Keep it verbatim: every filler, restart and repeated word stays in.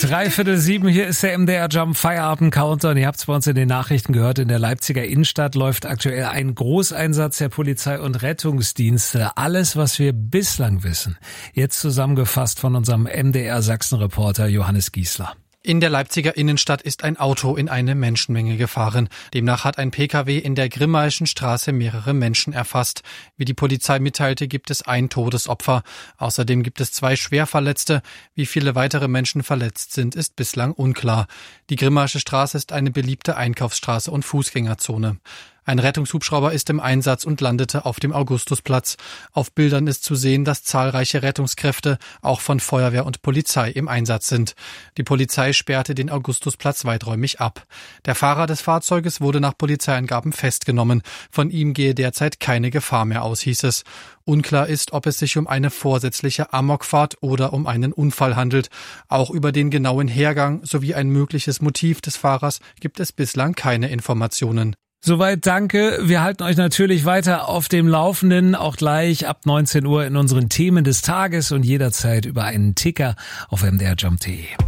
Dreiviertel sieben, hier ist der M D R Jump Feierabend Countdown. Ihr habt es bei uns in den Nachrichten gehört, in der Leipziger Innenstadt läuft aktuell ein Großeinsatz der Polizei und Rettungsdienste. Alles, was wir bislang wissen, jetzt zusammengefasst von unserem M D R Sachsen-Reporter Johannes Giesler. In der Leipziger Innenstadt ist ein Auto in eine Menschenmenge gefahren. Demnach hat ein Pkw in der Grimmaischen Straße mehrere Menschen erfasst. Wie die Polizei mitteilte, gibt es ein Todesopfer. Außerdem gibt es zwei Schwerverletzte. Wie viele weitere Menschen verletzt sind, ist bislang unklar. Die Grimmaische Straße ist eine beliebte Einkaufsstraße und Fußgängerzone. Ein Rettungshubschrauber ist im Einsatz und landete auf dem Augustusplatz. Auf Bildern ist zu sehen, dass zahlreiche Rettungskräfte, auch von Feuerwehr und Polizei, im Einsatz sind. Die Polizei sperrte den Augustusplatz weiträumig ab. Der Fahrer des Fahrzeuges wurde nach Polizeiangaben festgenommen. Von ihm gehe derzeit keine Gefahr mehr aus, hieß es. Unklar ist, ob es sich um eine vorsätzliche Amokfahrt oder um einen Unfall handelt. Auch über den genauen Hergang sowie ein mögliches Motiv des Fahrers gibt es bislang keine Informationen. Soweit danke. Wir halten euch natürlich weiter auf dem Laufenden, auch gleich ab neunzehn Uhr in unseren Themen des Tages und jederzeit über einen Ticker auf m d r jump punkt d e.